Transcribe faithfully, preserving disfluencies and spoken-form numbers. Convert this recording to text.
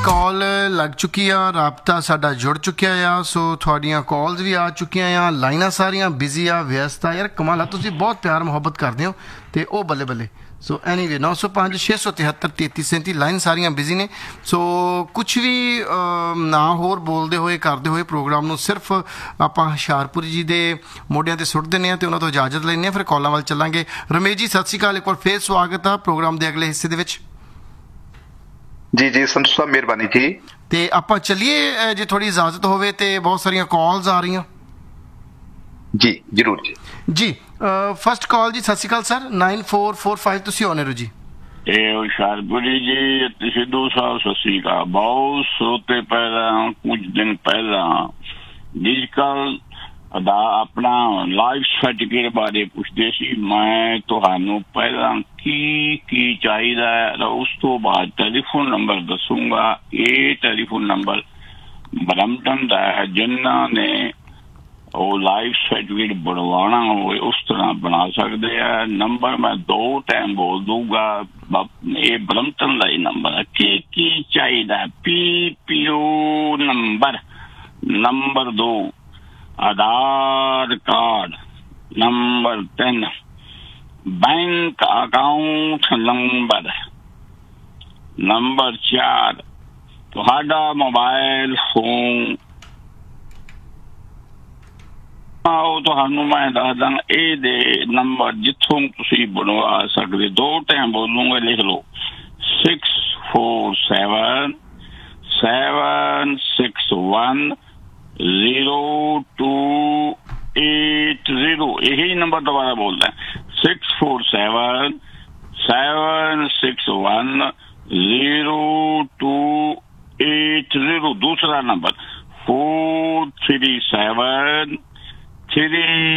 Call लग चुकी आ, राबता साडा जुड़ चुकिया आ। सो थोड़ियां कॉल्स भी आ चुकियां आ, लाइनां सारियां बिजी आ, व्यस्त आ। यार कमाल आ, तुसीं बहुत प्यार मुहब्बत करदे हो ते ओ बल्ले बल्ले। सो एनी वे नौ सौ पाँच छे सौ तिहत्तर तेती सैंती लाइन सारियां बिजी ने। सो कुछ भी ना होर बोलते हुए करते हुए प्रोग्राम ਨੂੰ ਸਿਰਫ ਆਪਾਂ ਹੁਸ਼ਿਆਰਪੁਰ ਜੀ ਦੇ ਮੋਢਿਆਂ ਤੇ ਸੁੱਟ ਦਿੰਦੇ ਹਾਂ ਤੇ ਉਹਨਾਂ ਤੋਂ ਇਜਾਜ਼ਤ ਲੈਂਦੇ ਹਾਂ, ਫਿਰ ਕਾਲਾਂ ਵੱਲ ਚੱਲਾਂਗੇ। ਰਮੇਸ਼ ਜੀ ਸਤਿ ਸ਼੍ਰੀ ਅਕਾਲ, ਇੱਕ ਵਾਰ ਫੇਰ ਸਵਾਗਤ ਆ ਪ੍ਰੋਗਰਾਮ ਦੇ ਅਗਲੇ ਹਿੱਸੇ ਦੇ ਵਿੱਚ। ਜੀ ਜੀ ਸੰਤੂ ਸਾਹਿਬ ਮਿਹਰਬਾਨੀ ਜੀ। ਤੇ ਆਪਾਂ ਚੱਲੀਏ ਜੇ ਥੋੜੀ ਇਜਾਜ਼ਤ ਹੋਵੇ ਤੇ ਬਹੁਤ ਸਾਰੀਆਂ ਕਾਲਸ ਆ ਰਹੀਆਂ। ਜੀ ਜ਼ਰੂਰ ਜੀ ਜੀ ਫਸਟ ਕਾਲ ਜੀ। ਸਤਿ ਸ਼੍ਰੀ ਅਕਾਲ ਸਰ। ਨਾइन फोर फोर फाइव ਤੁਸੀਂ ਆਨਰ ਹੋ ਜੀ। ਇਹ ਹੁਸ਼ਿਆਰਪੁਰੀ ਜੀ ਤੇ ਸਿੱਧੂ ਸਾਹਿਬ ਸਤਿ ਸ਼੍ਰੀ ਅਕਾਲ। ਬਹੁਤ ਸਰੋਤੇ ਪਹਿਲਾਂ ਕੁਝ ਦਿਨ ਪਹਿਲਾਂ ਡਿਜੀਟਲ ਦਾ ਆਪਣਾ ਲਾਈਫ ਸਰਟੀਫਿਕੇਟ ਬਾਰੇ ਪੁੱਛਦੇ ਸੀ। ਮੈਂ ਤੁਹਾਨੂੰ ਪਹਿਲਾਂ ਕੀ ਕੀ ਚਾਹੀਦਾ ਹੈ ਉਸ ਤੋਂ ਬਾਅਦ ਟੈਲੀਫੋਨ ਨੰਬਰ ਦੱਸੂਗਾ। ਇਹ ਟੈਲੀਫੋਨ ਨੰਬਰ ਬਰੰਪਟਨ ਦਾ ਹੈ। ਜਿਨ੍ਹਾਂ ਨੇ ਉਹ ਲਾਈਫ ਸਰਟੀਫਿਕੇਟ ਬਣਵਾਉਣਾ ਹੋਵੇ ਉਸ ਤਰ੍ਹਾਂ ਬਣਾ ਸਕਦੇ ਆ। ਨੰਬਰ ਮੈਂ ਦੋ ਟਾਈਮ ਬੋਲ ਦੂੰਗਾ। ਇਹ ਬਰੰਪਟਨ ਦਾ ਹੀ ਨੰਬਰ ਹੈ। ਕੀ ਕੀ ਚਾਹੀਦਾ? ਪੀ ਪੀ ਓ ਨੰਬਰ, ਨੰਬਰ ਦੋ ਆਧਾਰ ਕਾਰਡ, ਨੰਬਰ ਤਿੰਨ ਬੈਂਕ ਅਕਾਊਂਟ ਨੰਬਰ, ਨੰਬਰ ਚਾਰ ਤੁਹਾਡਾ ਮੋਬਾਇਲ ਫੋਨ। ਆਓ ਤੁਹਾਨੂੰ ਮੈਂ ਦੱਸਦਾ ਇਹਦੇ ਨੰਬਰ ਜਿੱਥੋਂ ਤੁਸੀਂ ਬਣਵਾ ਸਕਦੇ। ਦੋ ਟਾਈਮ ਬੋਲੂੰਗਾ, ਲਿਖ ਲਓ। Six four seven seven six one zero two eight zero. ਇਹੀ ਨੰਬਰ ਦੁਬਾਰਾ ਬੋਲਦਾ, six four seven seven six one zero two eight zero. ਦੂਸਰਾ number four three seven three